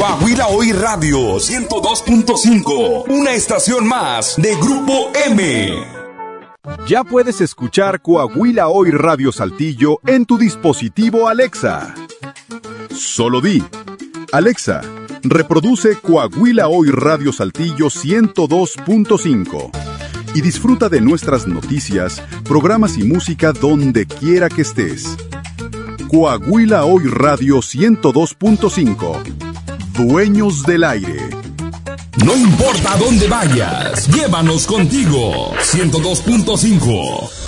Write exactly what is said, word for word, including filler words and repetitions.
Coahuila Hoy Radio ciento dos punto cinco, una estación más de Grupo M. Ya puedes escuchar Coahuila Hoy Radio Saltillo en tu dispositivo Alexa. Solo di: Alexa, reproduce Coahuila Hoy Radio Saltillo ciento dos punto cinco y disfruta de nuestras noticias, programas y música donde quiera que estés. Coahuila Hoy Radio ciento dos punto cinco. Dueños del aire. No importa dónde vayas, llévanos contigo. ciento dos punto cinco.